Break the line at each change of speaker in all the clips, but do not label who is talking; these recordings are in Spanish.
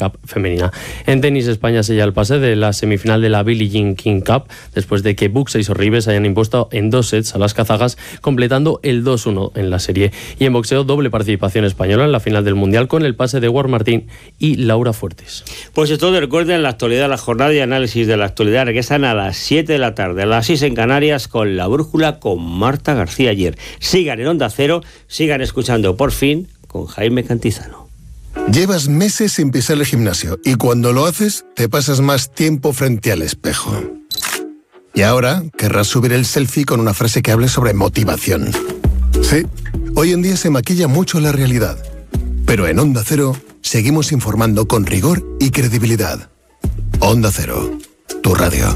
Cup femenina. En tenis, España sella el pase de la semifinal de la Billie Jean King Cup después de que Buxa y Sorribes hayan impuesto en 2 sets a las kazajas, completando el 2-1 en la serie. Y en boxeo, doble participación española en la final del Mundial con el pase de War Martín y Laura Fuertes.
Pues es todo. Recuerden la actualidad, la jornada de análisis de la actualidad regresan a las 7 de la tarde, a las 6 en Canarias, con La Brújula con Marta García Ayer. Sigan en Onda Cero, sigan escuchando Por Fin con Jaime Cantizano.
Llevas meses sin pisar el gimnasio y cuando lo haces te pasas más tiempo frente al espejo. Y ahora querrás subir el selfie con una frase que hable sobre motivación. Sí, hoy en día se maquilla mucho la realidad, pero en Onda Cero seguimos informando con rigor y credibilidad. Onda Cero, tu radio.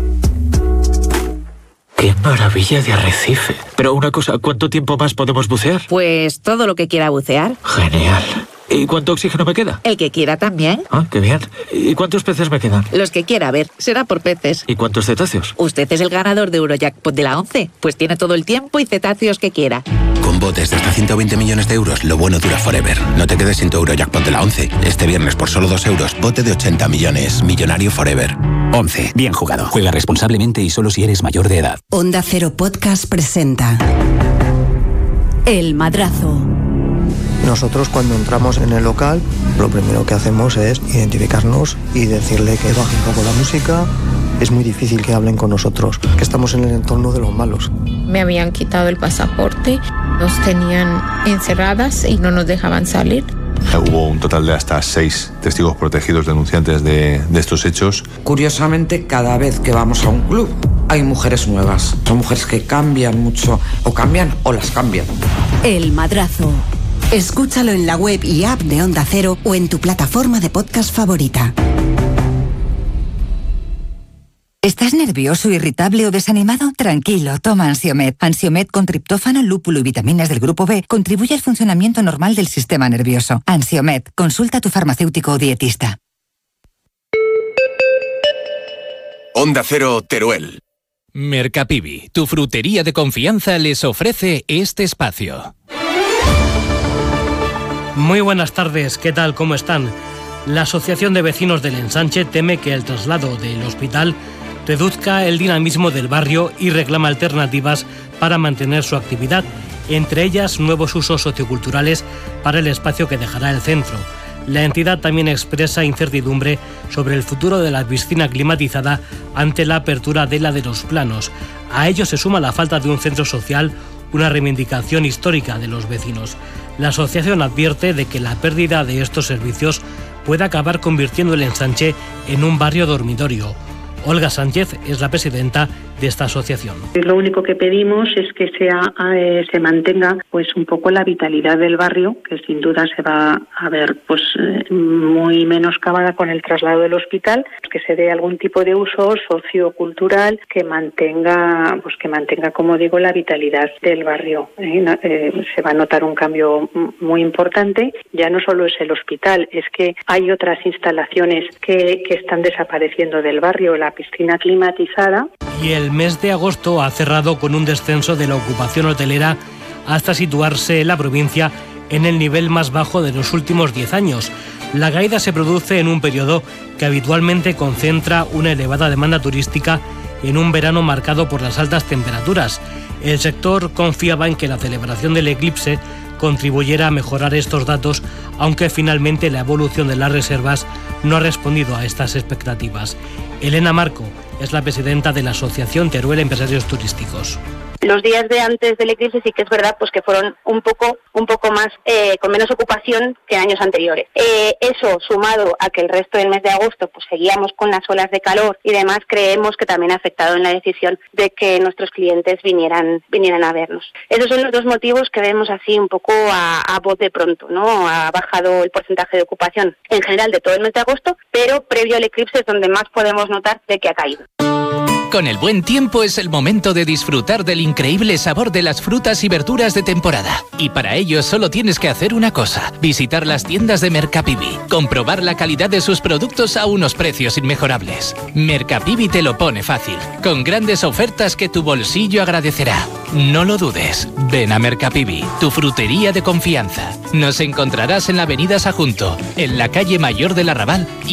¡Qué maravilla de arrecife! Pero una cosa, ¿cuánto tiempo más podemos bucear?
Pues todo lo que quiera bucear.
Genial. ¿Y cuánto oxígeno me queda?
El que quiera también.
Ah, qué bien. ¿Y cuántos peces me quedan?
Los que quiera, a ver, será por peces.
¿Y cuántos cetáceos?
Usted es el ganador de Eurojackpot de la 11, pues tiene todo el tiempo y cetáceos que quiera.
Con botes de hasta 120 millones de euros, lo bueno dura forever. No te quedes sin tu Eurojackpot de la 11. Este viernes por solo 2 euros, bote de 80 millones. Millonario forever. 11. Bien jugado. Juega responsablemente y solo si eres mayor de edad.
Onda Cero Podcast presenta El Madrazo.
Nosotros cuando entramos en el local, lo primero que hacemos es identificarnos y decirle que baje un poco la música. Es muy difícil que hablen con nosotros, que estamos en el entorno de los malos.
Me habían quitado el pasaporte, nos tenían encerradas y no nos dejaban salir.
Hubo un total de hasta 6 testigos protegidos denunciantes de estos hechos.
Curiosamente, cada vez que vamos a un club hay mujeres nuevas. Son mujeres que cambian mucho, o cambian o las cambian.
El Madrazo. Escúchalo en la web y app de Onda Cero o en tu plataforma de podcast favorita.
¿Estás nervioso, irritable o desanimado? Tranquilo, toma Ansiomed. Ansiomed con triptófano, lúpulo y vitaminas del grupo B contribuye al funcionamiento normal del sistema nervioso. Ansiomed, consulta a tu farmacéutico o dietista.
Onda Cero, Teruel.
Mercapivi, tu frutería de confianza, les ofrece este espacio.
Muy buenas tardes, ¿qué tal? ¿Cómo están? La Asociación de Vecinos del Ensanche teme que el traslado del hospital reduzca el dinamismo del barrio y reclama alternativas para mantener su actividad, entre ellas nuevos usos socioculturales para el espacio que dejará el centro. La entidad también expresa incertidumbre sobre el futuro de la piscina climatizada ante la apertura de la de los planos. A ello se suma la falta de un centro social, una reivindicación histórica de los vecinos. La asociación advierte de que la pérdida de estos servicios puede acabar convirtiendo el Ensanche en un barrio dormitorio. Olga Sánchez es la presidenta de esta asociación.
Lo único que pedimos es que se mantenga pues un poco la vitalidad del barrio, que sin duda se va a ver pues muy menoscabada con el traslado del hospital, que se dé algún tipo de uso sociocultural que mantenga como digo la vitalidad del barrio. Se va a notar un cambio muy importante. Ya no solo es el hospital, es que hay otras instalaciones que están desapareciendo del barrio, la piscina climatizada.
Y el mes de agosto ha cerrado con un descenso de la ocupación hotelera hasta situarse la provincia en el nivel más bajo de los últimos 10 años. La caída se produce en un periodo que habitualmente concentra una elevada demanda turística en un verano marcado por las altas temperaturas. El sector confiaba en que la celebración del eclipse contribuyera a mejorar estos datos, aunque finalmente la evolución de las reservas no ha respondido a estas expectativas. Elena Marco es la presidenta de la Asociación Teruel Empresarios Turísticos.
Los días de antes del eclipse sí que es verdad pues que fueron un poco más con menos ocupación que años anteriores. Eso sumado a que el resto del mes de agosto pues seguíamos con las olas de calor y demás, creemos que también ha afectado en la decisión de que nuestros clientes vinieran a vernos. Esos son los dos motivos que vemos así un poco a voz de pronto, ¿no? Ha bajado el porcentaje de ocupación en general de todo el mes de agosto, pero previo al eclipse es donde más podemos notar de que ha caído.
Con el buen tiempo es el momento de disfrutar del increíble sabor de las frutas y verduras de temporada. Y para ello solo tienes que hacer una cosa: visitar las tiendas de Mercapivi, comprobar la calidad de sus productos a unos precios inmejorables. Mercapivi te lo pone fácil, con grandes ofertas que tu bolsillo agradecerá. No lo dudes, ven a Mercapivi, tu frutería de confianza. Nos encontrarás en la avenida Sajunto, en la calle Mayor del Arrabal